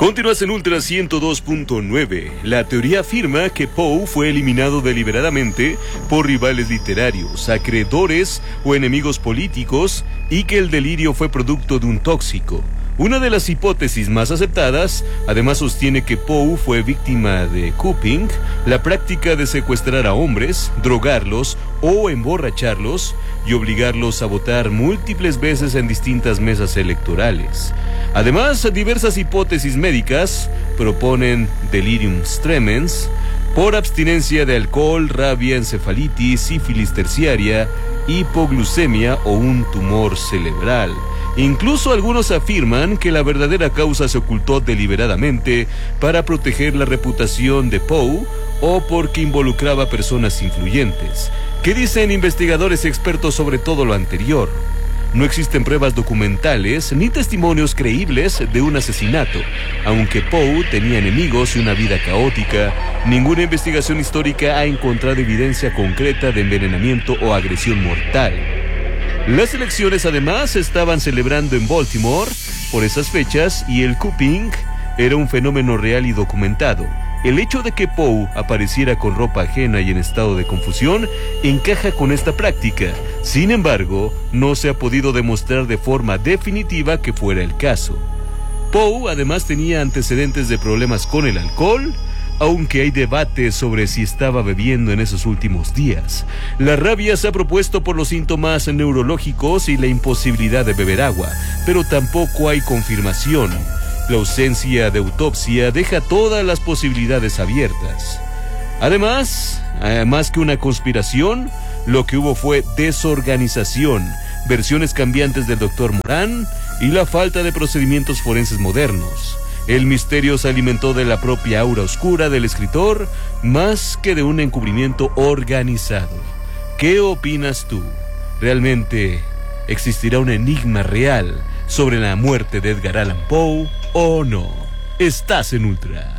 Continúas en Ultra 102.9. La teoría afirma que Poe fue eliminado deliberadamente por rivales literarios, acreedores o enemigos políticos y que el delirio fue producto de un tóxico. Una de las hipótesis más aceptadas, además sostiene que Poe fue víctima de cupping, la práctica de secuestrar a hombres, drogarlos o emborracharlos y obligarlos a votar múltiples veces en distintas mesas electorales. Además, diversas hipótesis médicas proponen delirium tremens por abstinencia de alcohol, rabia, encefalitis, sífilis terciaria, hipoglucemia o un tumor cerebral. Incluso algunos afirman que la verdadera causa se ocultó deliberadamente para proteger la reputación de Poe o porque involucraba personas influyentes. ¿Qué dicen investigadores expertos sobre todo lo anterior? No existen pruebas documentales ni testimonios creíbles de un asesinato. Aunque Poe tenía enemigos y una vida caótica, ninguna investigación histórica ha encontrado evidencia concreta de envenenamiento o agresión mortal. Las elecciones además se estaban celebrando en Baltimore por esas fechas y el cupping era un fenómeno real y documentado. El hecho de que Poe apareciera con ropa ajena y en estado de confusión encaja con esta práctica. Sin embargo, no se ha podido demostrar de forma definitiva que fuera el caso. Poe además tenía antecedentes de problemas con el alcohol, aunque hay debate sobre si estaba bebiendo en esos últimos días. La rabia se ha propuesto por los síntomas neurológicos y la imposibilidad de beber agua, pero tampoco hay confirmación. La ausencia de autopsia deja todas las posibilidades abiertas. Además, más que una conspiración, lo que hubo fue desorganización, versiones cambiantes del Dr. Moran y la falta de procedimientos forenses modernos. El misterio se alimentó de la propia aura oscura del escritor, más que de un encubrimiento organizado. ¿Qué opinas tú? ¿Realmente existirá un enigma real sobre la muerte de Edgar Allan Poe o no? Estás en Ultra.